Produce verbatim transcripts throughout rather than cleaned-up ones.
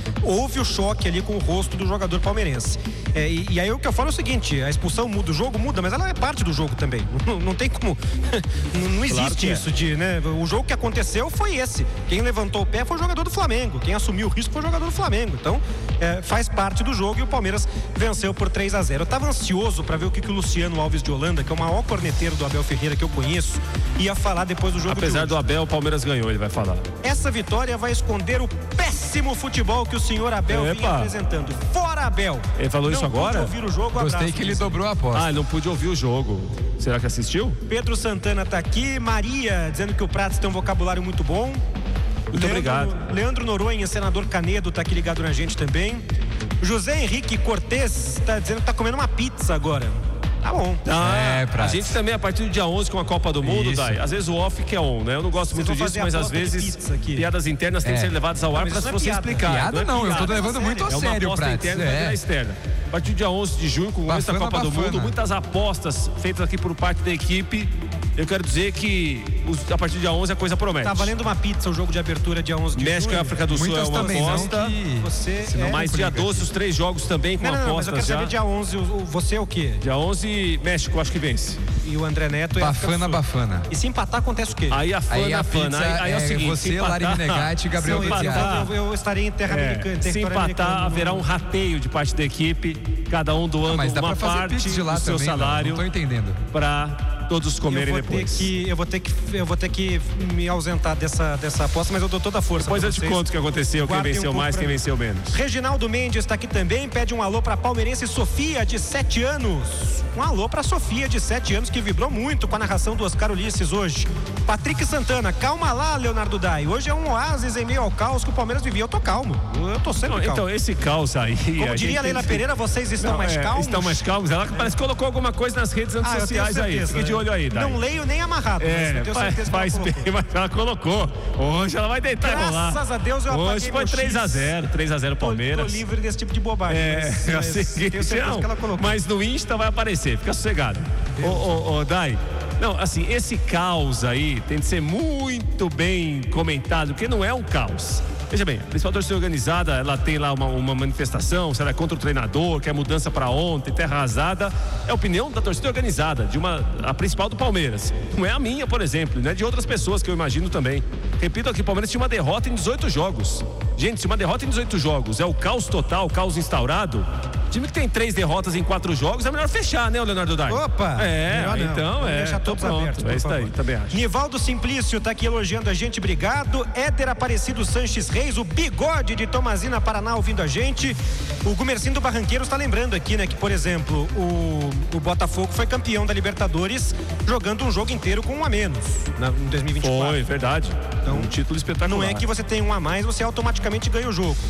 houve o choque ali com o rosto do jogador palmeirense. É, e, e aí o que eu falo é o seguinte: a expulsão muda o jogo, muda, mas ela é parte do jogo também. Não, não tem como. Não existe claro isso é. de, né? O jogo que aconteceu foi esse. Quem levantou o pé foi o jogador do Flamengo. Quem assumiu o risco foi o jogador do Flamengo. Então, é, faz parte do jogo e o Palmeiras venceu por três a zero. Eu tava ansioso para ver o que, que o Luciano Alves de Holanda, que é o maior corneteiro do Abel Ferreira que eu conheço, ia falar depois do jogo. Apesar do Abel, o Palmeiras ganhou, ele vai falar. Essa vitória vai esconder o péssimo futebol que o senhor Abel Epa. vinha apresentando. Fora Abel! Ele falou não isso agora? Não ouvir o jogo. Gostei abraço, que ele Luciano. dobrou a aposta. Ah, não pude ouvir o jogo. Será que assistiu? Pedro Santana tá aqui. Maria dizendo que o Prats tem um vocabulário muito bom. Muito Leandro, obrigado. Leandro Noronha, senador Canedo, tá aqui ligado na gente também. José Henrique Cortez tá dizendo que tá comendo uma pizza agora. Tá bom. Ah, É, a Prats. gente também, a partir do dia onze, com a Copa do Mundo, Isso. Dai, às vezes o off que é on, né? Eu não gosto Vocês muito vão disso, fazer mas às aposta de vezes pizza aqui. piadas internas têm É. que ser levadas ao ar Mas para isso não é você piada. explicar. Piada não, eu tô piada, levando é muito a É uma sério, aposta Prats. interna e É. externa. A partir do dia onze de junho, com o começo da Bafana, Copa do bafana. Mundo, muitas apostas feitas aqui por parte da equipe. Eu quero dizer que os- a partir do dia onze a coisa promete. Tá valendo uma pizza o jogo de abertura dia onze de México e junho. África do Sul Muitas é uma também não, aposta. que... Você senão é... Mas dia doze, os três jogos também com Não, não, não, mas eu apostas quero saber já. dia onze, o, o- você é o quê? Dia onze, México, acho que vence. E o André Neto é África do Bafana, Sul. bafana. E se empatar, acontece o quê? Aí a fana, Aí a fana. pizza Aí, aí é, o é seguinte, você, se empatar- Lari Menegatti e Gabriel se Não, mas eu, empatar, eu, eu estarei em terra é, americana. em se território empatar, americano. haverá um rateio de parte da equipe, cada um doando Mas dá uma pra fazer parte pix de lá do seu também, salário não tô entendendo. para todos Eu comerem vou, ter depois. que, eu, vou ter que, eu vou ter que me ausentar dessa, dessa aposta, mas eu dou toda a força. Depois pra eu te vocês. conto o que aconteceu, quem Guardem um venceu pouco mais, pra quem mim. venceu menos. Reginaldo Mendes está aqui também, pede um alô para palmeirense Sofia, de sete anos. Um alô para Sofia, de sete anos, que vibrou muito com a narração do Oscar Ulisses hoje. Patrick Santana, calma lá, Leonardo Dai. Hoje é um oásis em meio ao caos que o Palmeiras vivia. Eu tô calmo, eu tô sempre Não, calmo. então, esse caos aí. Como a diria gente a Leila tem- Pereira, vocês estão Não, mais é, calmos? Estão mais calmos. Ela parece que colocou alguma coisa nas redes Ah, eu tenho sociais aí. certeza, Fique de né? olho aí, Dai. Não leio nem amarrado, mas É, eu tenho faz, certeza que faz ela bem, colocou. mas ela colocou. Hoje ela vai deitar e rolar. Graças a Deus eu apaguei Hoje foi meu três a X. zero, três a zero Tô- Palmeiras. Tô livre desse tipo de bobagem. É, mas, é o mas seguinte, tenho certeza não, que ela colocou. mas no Insta vai aparecer, fica sossegado. Ô, ô, ô, Dai, não, assim, esse caos aí tem de ser muito bem comentado, porque não é um caos. Veja bem, a principal torcida organizada, ela tem lá uma, uma manifestação, será contra o treinador, quer mudança para ontem, terra arrasada. É a opinião da torcida organizada, de uma, a principal do Palmeiras. Não é a minha, por exemplo, não é de outras pessoas que eu imagino também. Repito aqui, o Palmeiras tinha uma derrota em dezoito jogos. Gente, se uma derrota em dezoito jogos é o caos total, o caos instaurado, time que tem três derrotas em quatro jogos, é melhor fechar, né, Leonardo Dai? Opa! É, melhor não. então Vamos é. deixar Então todos pronto, abertos, é por isso aí, favor. também acho. Nivaldo Simplício tá aqui elogiando a gente, obrigado. Éder Aparecido Sanches Reis, o bigode de Tomazina, Paraná, ouvindo a gente. O Gumercindo do Barranqueiro está lembrando aqui, né, que, por exemplo, o, o Botafogo foi campeão da Libertadores jogando um jogo inteiro com um a menos na, em dois mil e vinte e quatro. Foi, verdade. Então, um título espetacular. Não é que você tem um a mais, você automaticamente ganha o jogo.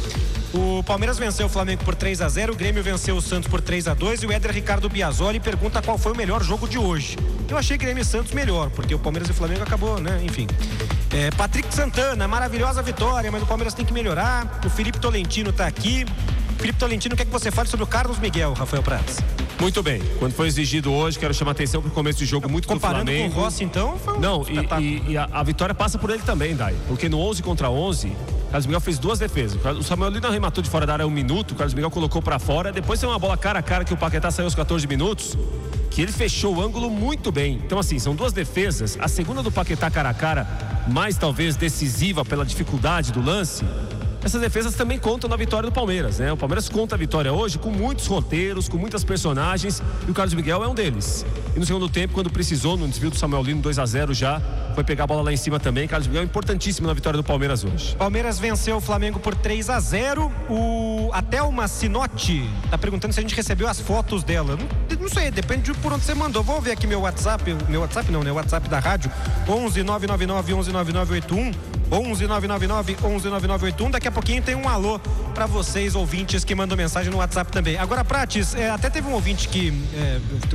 O Palmeiras venceu o Flamengo por três a zero, o Grêmio venceu o Santos por três a dois e o Éder Ricardo Biasoli pergunta qual foi o melhor jogo de hoje. Eu achei Grêmio e Santos melhor, porque o Palmeiras e o Flamengo acabou, né? Enfim. É, Patrick Santana, maravilhosa vitória, mas o Palmeiras tem que melhorar. O Felipe Tolentino tá aqui. Felipe Tolentino, o que é que você fala sobre o Carlos Miguel, Rafael Prats? Muito bem. Quando foi exigido hoje, quero chamar a atenção para o começo de jogo muito do Comparando Flamengo. com o Rossi, então, foi um Não, espetáculo. e, e- e a, a vitória passa por ele também, Dai. Porque no onze contra onze, Carlos Miguel fez duas defesas. O Samuel Lino arrematou de fora da área um minuto, o Carlos Miguel colocou para fora. Depois tem uma bola cara a cara que o Paquetá saiu aos quatorze minutos, que ele fechou o ângulo muito bem. Então, assim, são duas defesas. A segunda do Paquetá cara a cara, mais talvez decisiva pela dificuldade do lance. Essas defesas também contam na vitória do Palmeiras, né? O Palmeiras conta a vitória hoje com muitos roteiros, com muitas personagens, e o Carlos Miguel é um deles. E no segundo tempo, quando precisou, no desvio do Samuel Lino, dois a zero já, foi pegar a bola lá em cima também. Carlos Miguel é importantíssimo na vitória do Palmeiras hoje. Palmeiras venceu o Flamengo por três a zero. O a Thelma Sinotti tá perguntando se a gente recebeu as fotos dela. Não, não sei, depende de por onde você mandou. Vou ver aqui meu WhatsApp, meu WhatsApp não, né? O WhatsApp da rádio, onze nove nove nove onze nove nove oito um, onze nove nove nove onze nove nove oito um. Daqui a pouquinho tem um alô para vocês, ouvintes, que mandam mensagem no WhatsApp também. Agora, Prates, é, até teve um ouvinte que é,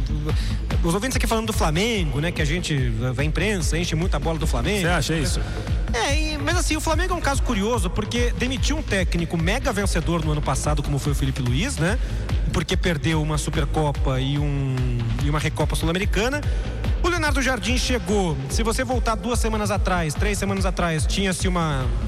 os ouvintes aqui falando do Flamengo, né? Que a gente, a imprensa enche muito a bola do Flamengo. Você acha isso? É, e, mas assim, o Flamengo é um caso curioso porque demitiu um técnico mega vencedor no ano passado, como foi o Felipe Luiz, né? Porque perdeu uma Supercopa e, um, e uma Recopa Sul-Americana. O Leonardo Jardim chegou, se você voltar duas semanas atrás, três semanas atrás, tinha-se uma,